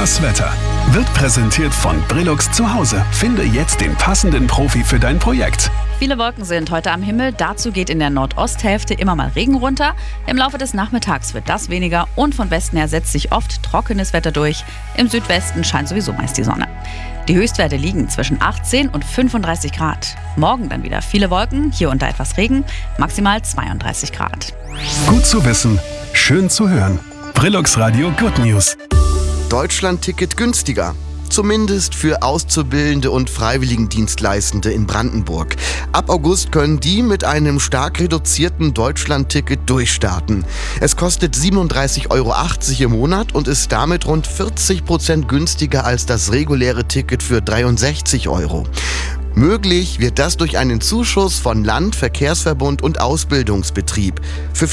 Das Wetter wird präsentiert von Brillux zu Hause. Finde jetzt den passenden Profi für dein Projekt. Viele Wolken sind heute am Himmel. Dazu geht in der Nordosthälfte immer mal Regen runter. Im Laufe des Nachmittags wird das weniger und von Westen her setzt sich oft trockenes Wetter durch. Im Südwesten scheint sowieso meist die Sonne. Die Höchstwerte liegen zwischen 18 und 35 Grad. Morgen dann wieder viele Wolken, hier und da etwas Regen, maximal 32 Grad. Gut zu wissen, schön zu hören. Brillux Radio Good News. Deutschland-Ticket günstiger. Zumindest für Auszubildende und Freiwilligendienstleistende in Brandenburg. Ab August können die mit einem stark reduzierten Deutschland-Ticket durchstarten. Es kostet 37,80 € im Monat und ist damit rund 40% günstiger als das reguläre Ticket für 63 €. Möglich wird das durch einen Zuschuss von Land, Verkehrsverbund und Ausbildungsbetrieb. Für